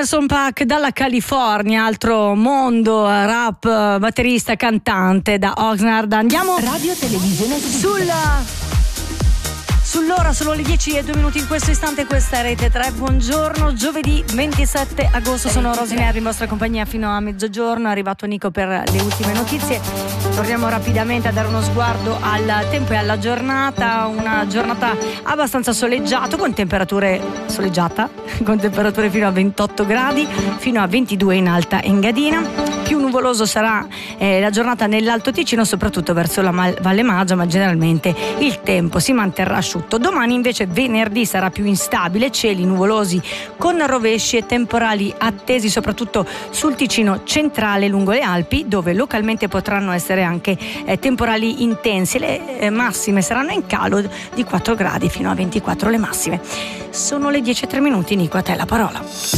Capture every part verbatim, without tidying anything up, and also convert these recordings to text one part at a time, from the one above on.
Anderson .Paak dalla California, altro mondo, rap, batterista, cantante da Oxnard. Andiamo Radio Televisione sul Sull'ora sono le dieci e due minuti in questo istante, questa è Rete tre. Buongiorno, giovedì ventisette agosto, sono Rosinelli in vostra compagnia fino a mezzogiorno. È arrivato Nico per le ultime notizie. Torniamo rapidamente a dare uno sguardo al tempo e alla giornata. Una giornata abbastanza soleggiata, con temperature soleggiata, con temperature fino a ventotto gradi, fino a ventidue in Alta Engadina. Più nuvoloso sarà eh, la giornata nell'Alto Ticino, soprattutto verso la Mal- Valle Magia, ma generalmente il tempo si manterrà asciutto. Domani invece, venerdì, sarà più instabile, cieli nuvolosi con rovesci e temporali attesi soprattutto sul Ticino centrale lungo le Alpi, dove localmente potranno essere anche eh, temporali intensi. Le eh, massime saranno in calo di quattro gradi fino a ventiquattro le massime. Sono le dieci e tre minuti, Nico, a te la parola.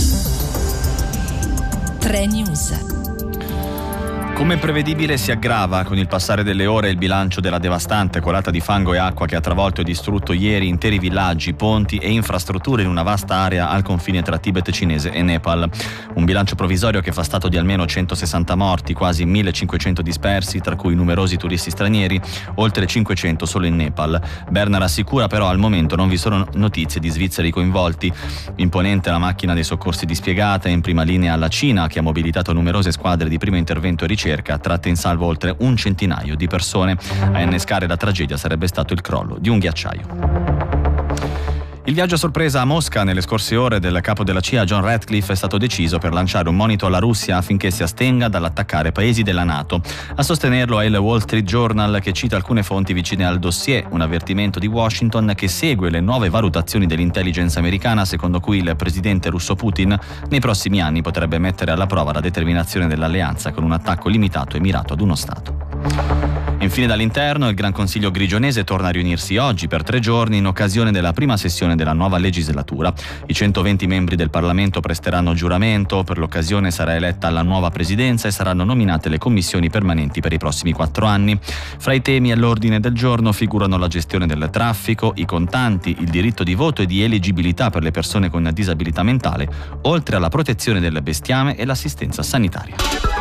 tre News. Come prevedibile si aggrava con il passare delle ore il bilancio della devastante colata di fango e acqua che ha travolto e distrutto ieri interi villaggi, ponti e infrastrutture in una vasta area al confine tra Tibet cinese e Nepal. Un bilancio provvisorio che fa stato di almeno centosessanta morti, quasi millecinquecento dispersi, tra cui numerosi turisti stranieri, oltre cinquecento solo in Nepal. Berna rassicura però al momento non vi sono notizie di svizzeri coinvolti. Imponente la macchina dei soccorsi dispiegata, in prima linea la Cina, che ha mobilitato numerose squadre di primo intervento e ricerca, tratte in salvo oltre un centinaio di persone. A innescare la tragedia sarebbe stato il crollo di un ghiacciaio. Il viaggio a sorpresa a Mosca nelle scorse ore del capo della C I A John Ratcliffe è stato deciso per lanciare un monito alla Russia affinché si astenga dall'attaccare paesi della NATO. A sostenerlo è il Wall Street Journal, che cita alcune fonti vicine al dossier, un avvertimento di Washington che segue le nuove valutazioni dell'intelligence americana, secondo cui il presidente russo Putin nei prossimi anni potrebbe mettere alla prova la determinazione dell'alleanza con un attacco limitato e mirato ad uno Stato. Infine dall'interno, il Gran Consiglio grigionese torna a riunirsi oggi per tre giorni in occasione della prima sessione della nuova legislatura. I centoventi membri del Parlamento presteranno giuramento, per l'occasione sarà eletta la nuova presidenza e saranno nominate le commissioni permanenti per i prossimi quattro anni. Fra i temi all'ordine del giorno figurano la gestione del traffico, i contanti, il diritto di voto e di eleggibilità per le persone con disabilità mentale, oltre alla protezione del bestiame e l'assistenza sanitaria.